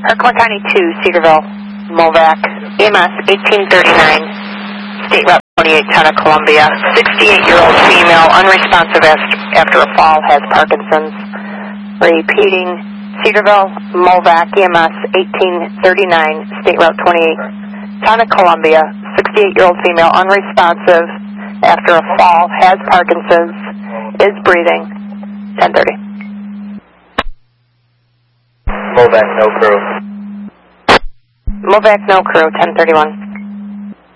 Parkland County 2, Cedarville, Movac, EMS 1839, State Route 28, town of Columbia. 68-year-old female, unresponsive after a fall, has Parkinson's. Repeating, Cedarville, Movac, EMS 1839, State Route 28, town of Columbia. 68-year-old female, unresponsive after a fall, has Parkinson's, is breathing. 10:30. Movac, no crew. Movac, no crew, 10:31.